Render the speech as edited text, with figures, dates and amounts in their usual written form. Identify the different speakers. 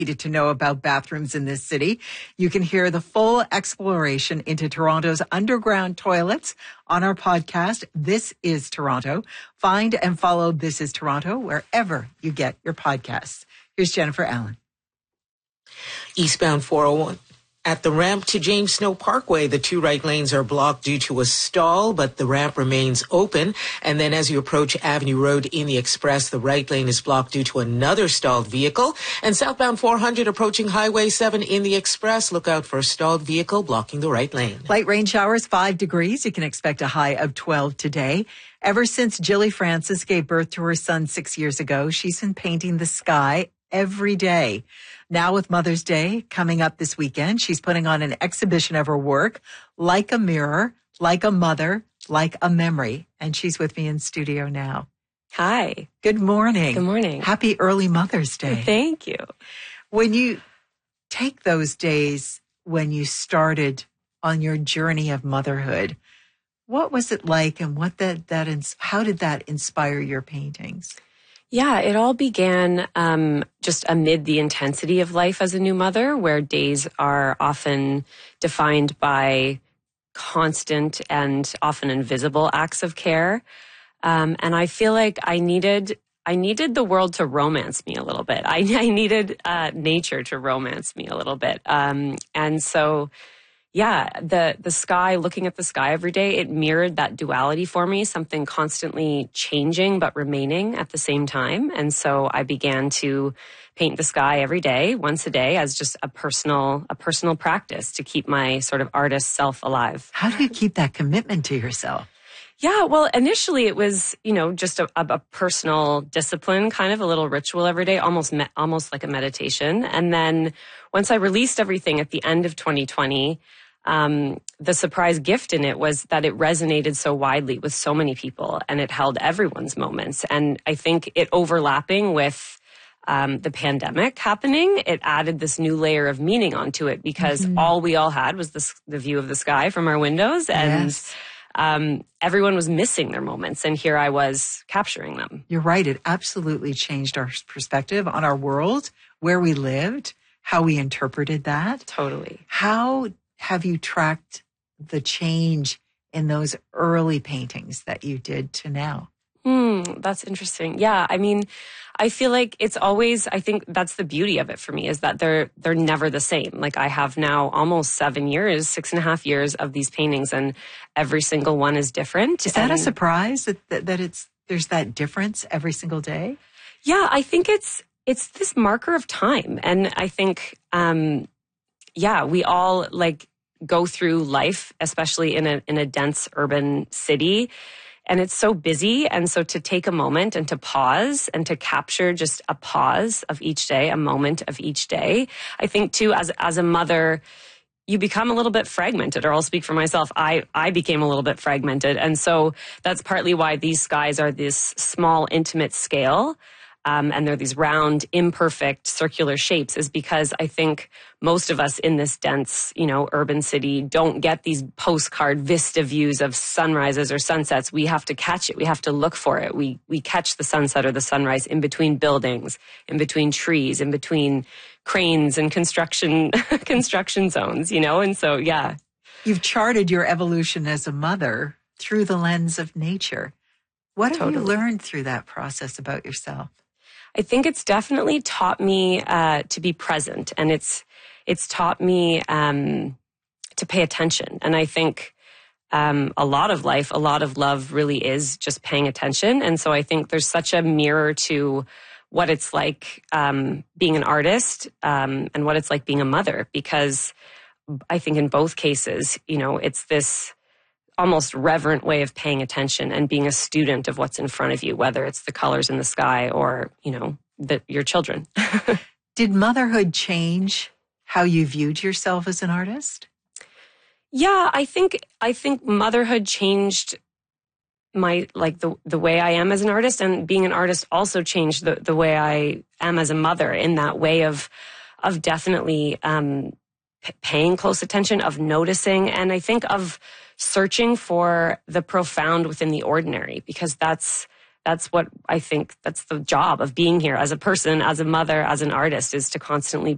Speaker 1: needed to know about bathrooms in this city. You can hear the full exploration into Toronto's underground toilets on our podcast, This is Toronto. Find and follow This is Toronto wherever you get your podcasts. Here's Jennifer Allen.
Speaker 2: Eastbound 401. At the ramp to James Snow Parkway, the two right lanes are blocked due to a stall, but the ramp remains open. And then as you approach Avenue Road in the Express, the right lane is blocked due to another stalled vehicle. And southbound 400 approaching Highway 7 in the Express, look out for a stalled vehicle blocking the right lane.
Speaker 1: Light rain showers, 5 degrees. You can expect a high of 12 today. Ever since Jilly Francis gave birth to her son 6 years ago, she's been painting the sky every day. Now with Mother's Day coming up this weekend, she's putting on an exhibition of her work, Like a Mirror, Like a Mother, Like a Memory. And she's with me in studio now.
Speaker 3: Hi.
Speaker 1: Good morning.
Speaker 3: Good morning.
Speaker 1: Happy early Mother's Day.
Speaker 3: Thank you. When
Speaker 1: you take those days when you started on your journey of motherhood, what was it like and how did that inspire your paintings?
Speaker 3: Yeah, it all began just amid the intensity of life as a new mother, where days are often defined by constant and often invisible acts of care. And I feel like I needed the world to romance me a little bit. I needed nature to romance me a little bit. And so, yeah, the sky, looking at the sky every day, it mirrored that duality for me, something constantly changing but remaining at the same time. And so I began to paint the sky every day, once a day, as just a personal practice to keep my sort of artist self alive.
Speaker 1: How do you keep that commitment to yourself?
Speaker 3: Yeah, well, initially it was, just a personal discipline, kind of a little ritual every day, almost like a meditation. And then once I released everything at the end of 2020, the surprise gift in it was that it resonated so widely with so many people, and it held everyone's moments. And I think it overlapping with the pandemic happening, it added this new layer of meaning onto it, because all we all had was the view of the sky from our windows, and yes. Everyone was missing their moments, and here I was capturing them.
Speaker 1: You're right. It absolutely changed our perspective on our world, where we lived, how we interpreted that.
Speaker 3: Totally.
Speaker 1: How have you tracked the change in those early paintings that you did to now?
Speaker 3: That's interesting. Yeah. I mean, I feel like it's always, I think that's the beauty of it for me, is that they're never the same. Like, I have now almost 6.5 years of these paintings, and every single one is different.
Speaker 1: Is that a surprise that there's that difference every single day?
Speaker 3: Yeah, I think it's this marker of time. And I think, we all go through life, especially in a dense urban city. And it's so busy. And so to take a moment and to pause and to capture just a pause of each day, a moment of each day. I think too, as a mother, you become a little bit fragmented, or I'll speak for myself. I became a little bit fragmented. And so that's partly why these skies are this small, intimate scale. And they're these round, imperfect, circular shapes, is because I think most of us in this dense, urban city don't get these postcard vista views of sunrises or sunsets. We have to catch it. We have to look for it. We catch the sunset or the sunrise in between buildings, in between trees, in between cranes and construction zones, and so, yeah.
Speaker 1: You've charted your evolution as a mother through the lens of nature. What have you learned through that process about yourself?
Speaker 3: I think it's definitely taught me to be present, and it's taught me to pay attention. And I think a lot of life, a lot of love really is just paying attention. And so I think there's such a mirror to what it's like being an artist and what it's like being a mother, because I think in both cases, it's this almost reverent way of paying attention and being a student of what's in front of you, whether it's the colors in the sky or, your children.
Speaker 1: Did motherhood change how you viewed yourself as an artist?
Speaker 3: Yeah, I think motherhood changed my, the way I am as an artist, and being an artist also changed the way I am as a mother, in that way of definitely paying close attention, of noticing, and I think of searching for the profound within the ordinary, because that's what I think, that's the job of being here as a person, as a mother, as an artist, is to constantly